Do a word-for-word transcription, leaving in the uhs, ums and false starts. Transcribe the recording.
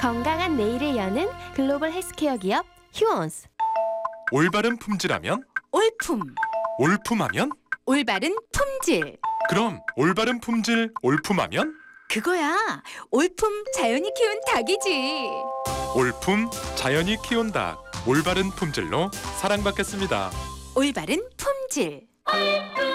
건강한 내일을 여는 글로벌 헬스케어 기업 휴원스. 올바른 품질하면 올품, 올품하면 올바른 품질. 그럼 올바른 품질 올품하면 그거야. 올품 자연이 키운 닭이지. 올품 자연이 키운 닭 올바른 품질로 사랑받겠습니다. 올바른 품질.